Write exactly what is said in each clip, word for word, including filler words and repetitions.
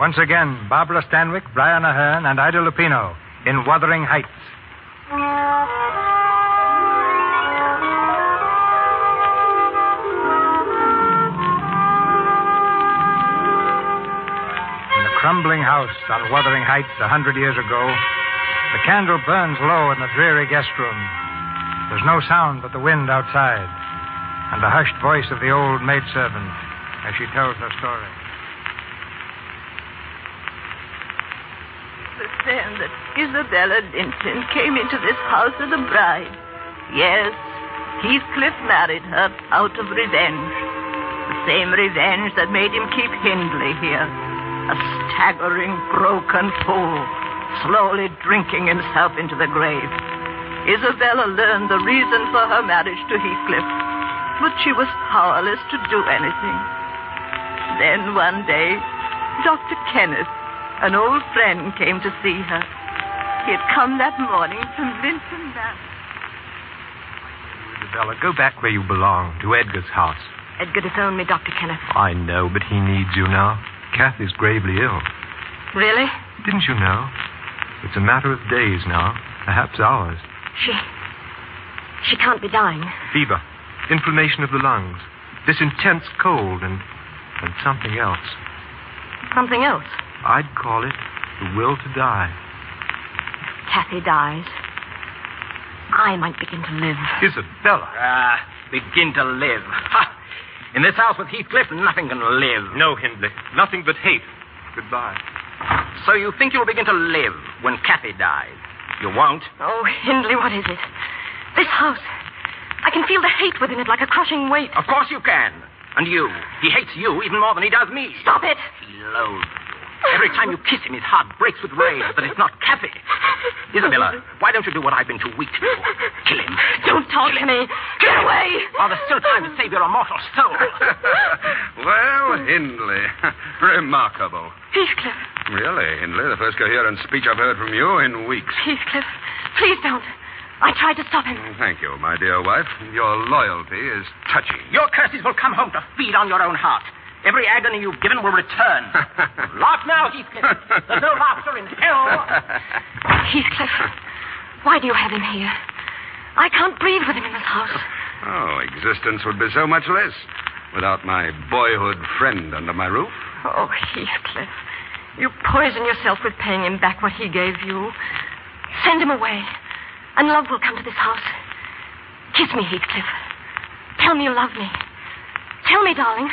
once again, Barbara Stanwyck, Brian Ahern, and Ida Lupino in Wuthering Heights. In the crumbling house on Wuthering Heights a hundred years ago, the candle burns low in the dreary guest room. There's no sound but the wind outside and the hushed voice of the old maidservant as she tells her story. It was then that Isabella Linton came into this house as a bride. Yes, Heathcliff married her out of revenge. The same revenge that made him keep Hindley here. A staggering, broken fool, slowly drinking himself into the grave. Isabella learned the reason for her marriage to Heathcliff, but she was powerless to do anything. Then one day, Doctor Kenneth, an old friend, came to see her. He had come that morning from Linton Manor. Isabella, go back where you belong, to Edgar's house. Edgar disowned me, Doctor Kenneth. I know, but he needs you now. Kathy's gravely ill. Really? Didn't you know? It's a matter of days now, perhaps hours. She... she can't be dying. Fever, inflammation of the lungs, this intense cold, and... and something else. Something else? I'd call it the will to die. If Kathy dies, I might begin to live. Isabella. Ah, uh, begin to live. Ha! In this house with Heathcliff, nothing can live. No, Hindley. Nothing but hate. Goodbye. So you think you'll begin to live when Kathy dies? You won't. Oh, Hindley, what is it? This house. I can feel the hate within it like a crushing weight. Of course you can. And you. He hates you even more than he does me. Stop it. He loathes you. Every time you kiss him, his heart breaks with rage that it's not Kathy. Isabella, why don't you do what I've been too weak to do? Kill him. Don't talk Kill to him. me. Get away. While there's still time to save your immortal soul. Well, Hindley. Remarkable. Heathcliff. Really, Hindley, the first coherent speech I've heard from you in weeks. Heathcliff, please don't. I tried to stop him. Thank you, my dear wife. Your loyalty is touching. Your curses will come home to feed on your own heart. Every agony you've given will return. Laugh now, Heathcliff. There's no laughter in hell. Heathcliff, why do you have him here? I can't breathe with him in this house. Oh, existence would be so much less without my boyhood friend under my roof. Oh, Heathcliff, you poison yourself with paying him back what he gave you. Send him away, and love will come to this house. Kiss me, Heathcliff. Tell me you love me. Tell me, darling.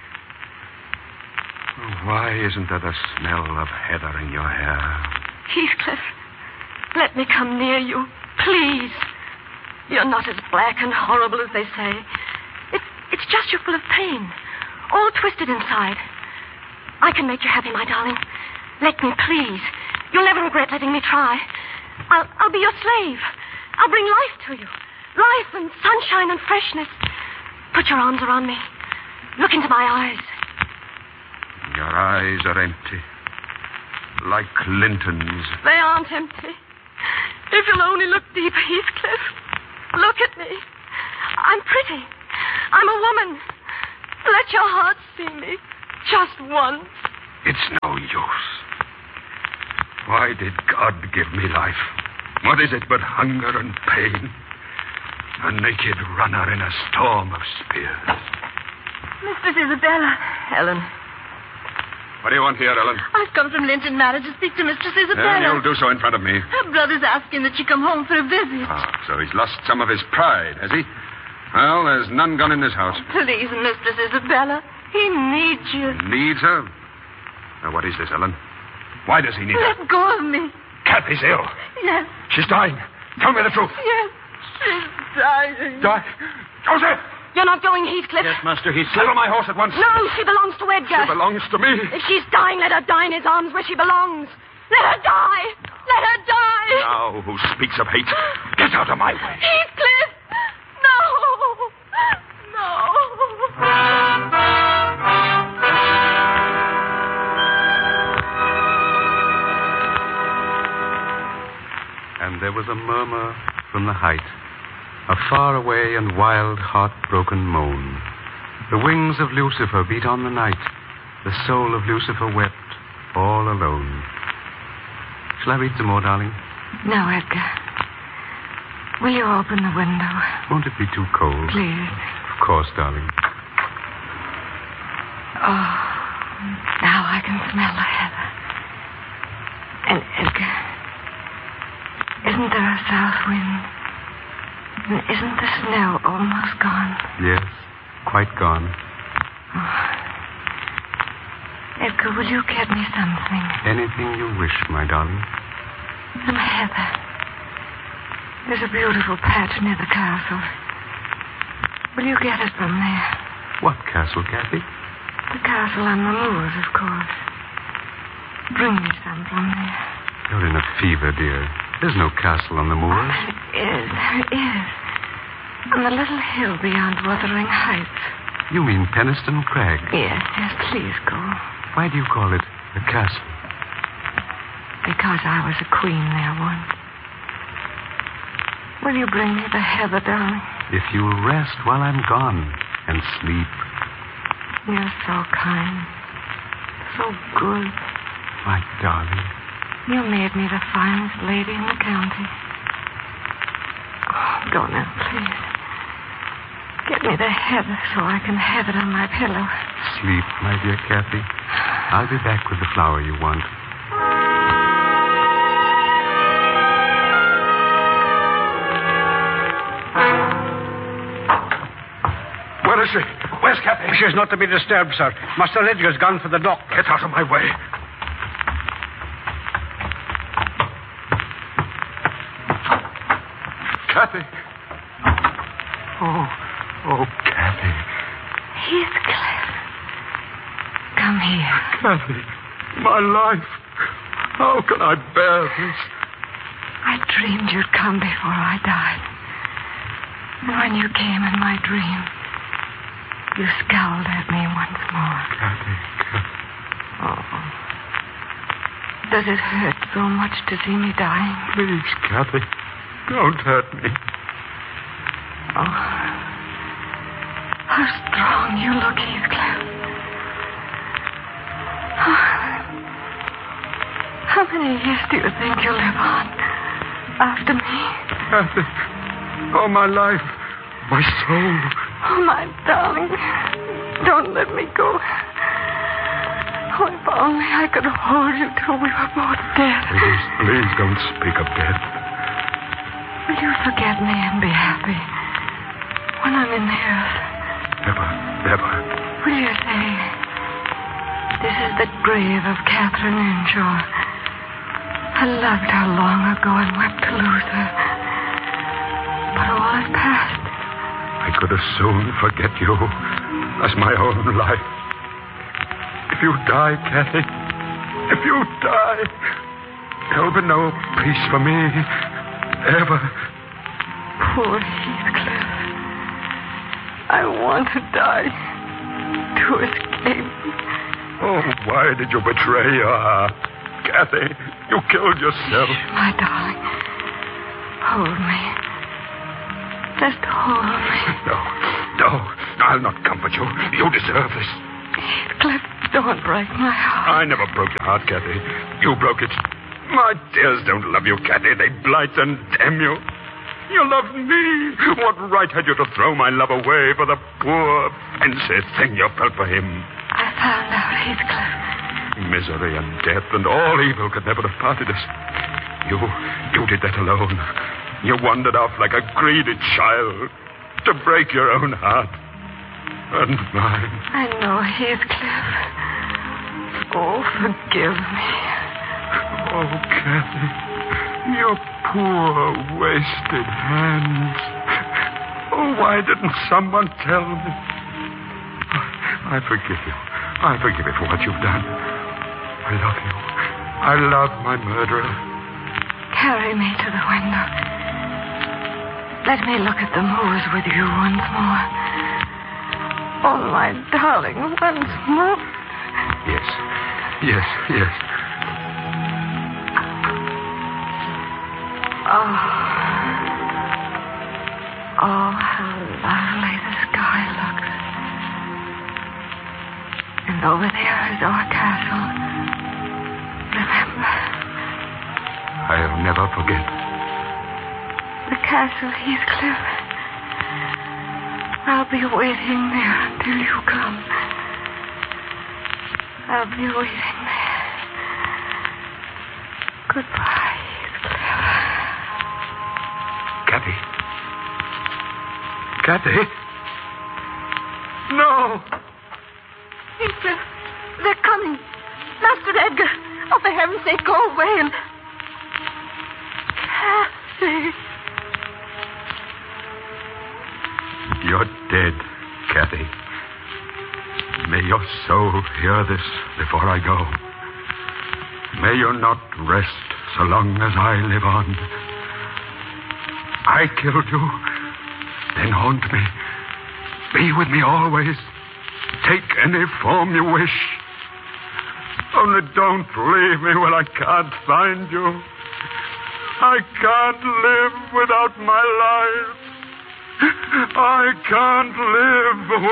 Why isn't there the smell of heather in your hair? Heathcliff, let me come near you, please. You're not as black and horrible as they say. It, it's just you're full of pain, all twisted inside. I can make you happy, my darling. Let me, please. You'll never regret letting me try. I'll, I'll be your slave. I'll bring life to you. Life and sunshine and freshness. Put your arms around me. Look into my eyes. Your eyes are empty. Like Linton's. They aren't empty. If you'll only look deeper, Heathcliff. Look at me. I'm pretty. I'm a woman. Let your heart see me. Just once. It's no use. Why did God give me life? What is it but hunger and pain? A naked runner in a storm of spears. Mistress Isabella. Helen. What do you want here, Ellen? I've come from Linton Manor to speak to Mistress Isabella. Yeah, you'll do so in front of me. Her brother's asking that she come home for a visit. Ah, so he's lost some of his pride, has he? Well, there's none gone in this house. Please, Mistress Isabella. He needs you. Needs her? Now, what is this, Ellen? Why does he need her? Let go of me. Kathy's ill. Yes. She's dying. Tell me the truth. Yes. She's dying. Die? Joseph! You're not going, Heathcliff. Yes, Master, he's... Saddle my horse at once. No, she belongs to Edgar. She belongs to me. If she's dying, let her die in his arms where she belongs. Let her die. Let her die. Now, who speaks of hate? Get out of my way. Heathcliff! No! No! And there was a murmur from the height, a far-away and wild, heart-broken moan. The wings of Lucifer beat on the night. The soul of Lucifer wept, all alone. Shall I read some more, darling? No, Edgar. Will you open the window? Won't it be too cold? Please. Of course, darling. Oh, now I can smell the heather. And Edgar, isn't there a south wind? And isn't the snow almost gone? Yes, quite gone. Oh. Edgar, will you get me something? Anything you wish, my darling. Some heather. There's a beautiful patch near the castle. Will you get it from there? What castle, Kathy? The castle on the moors, of course. Bring me some from there. You're in a fever, dear. There's no castle on the moors. There is, there is. On the little hill beyond Wuthering Heights. You mean Penistone Crag? Yes, yes, please go. Why do you call it a castle? Because I was a queen there once. Will you bring me the heather, darling? If you'll rest while I'm gone and sleep. You're so kind. So good. My darling. You made me the finest lady in the county. Oh, go now, please. Get me the heather so I can have it on my pillow. Sleep, my dear Kathy. I'll be back with the flower you want. Where is she? Where's Kathy? She's not to be disturbed, sir. Master Edgar's gone for the doctor. Get out of my way. Kathy. Oh, oh, Kathy. Heathcliff. Come here. Kathy, my life. How can I bear this? I dreamed you'd come before I died. And when you came in my dream, you scowled at me once more. Kathy, Kathy. Oh. Does it hurt so much to see me dying? Please, Kathy, don't hurt me. Oh. How strong you look, Heathcliff. Oh. How many years do you think you'll live on after me? Kathy. Oh, my life. My soul. Oh, my darling. Don't let me go. Oh, if only I could hold you till we were both dead. Please, please don't speak of death. Will you forget me and be happy when I'm in the earth? Never, never. Will you say, this is the grave of Catherine Earnshaw. I loved her long ago and wept to lose her. But all is past. I could as soon forget you as my own life. If you die, Kathy, if you die, there'll be no peace for me, ever. Poor Heathcliff. I want to die to escape. Oh, why did you betray your heart? Kathy, you killed yourself. My darling, hold me. Just hold me. No, no, I'll not comfort you. You deserve this. Heathcliff, don't break my heart. I never broke your heart, Kathy. You broke it. My tears don't love you, Kathy. They blight and damn you. You loved me. What right had you to throw my love away for the poor, pensive thing you felt for him? I found out, Heathcliff. Misery and death and all evil could never have parted us. You, you did that alone. You wandered off like a greedy child to break your own heart. And mine. I know, Heathcliff. Oh, forgive me. Oh, Kathy. Your poor, wasted hands. Oh, why didn't someone tell me? I forgive you. I forgive you for what you've done. I love you. I love my murderer. Carry me to the window. Let me look at the moors with you once more. Oh, my darling, once more. Yes. Yes, yes. Oh. Oh, how lovely the sky looks. And over there is our castle. I'll never forget. The castle, Heathcliff. I'll be waiting there until you come. I'll be waiting there. Goodbye, Heathcliff. Kathy. Kathy? No! Heathcliff, they're coming. Master Edgar, oh, for heaven's sake, go away and... Kathy. You're dead, Kathy. May your soul hear this before I go. May you not rest so long as I live on. I killed you. Then haunt me. Be with me always. Take any form you wish. Only don't leave me where I can't find you. I can't live without my life. I can't live